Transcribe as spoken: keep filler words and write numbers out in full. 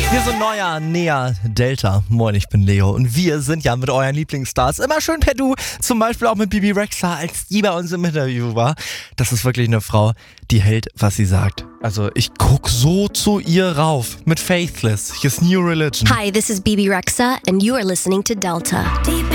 Wir sind neuer, näher, Delta. Moin, ich bin Leo und wir sind ja mit euren Lieblingsstars immer schön per Du, zum Beispiel auch mit Bibi Rexha, als die bei uns im Interview war. Das ist wirklich eine Frau, die hält, was sie sagt. Also ich guck so zu ihr rauf mit Faithless, his new religion. Hi, this is Bibi Rexha and you are listening to Delta.